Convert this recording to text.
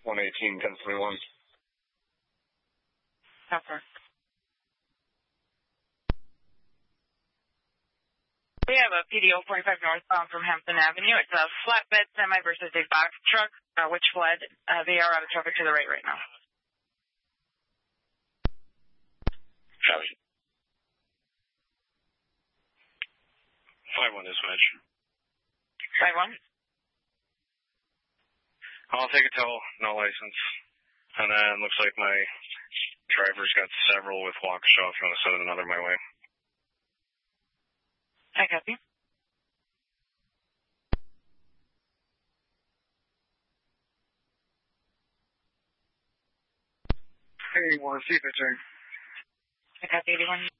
118, 1021. Copper. We have a PDO 45 northbound from Hampton Avenue. It's a flatbed semi versus a box truck, which fled. They are out of traffic to the right now. Copy. 5-1 dispatch. 5-1. I'll take a tow, no license. And then looks like my driver's got several with Waukesha. If you want to send another my way. I copy. Hey, 81, see if it's there. I copy 81.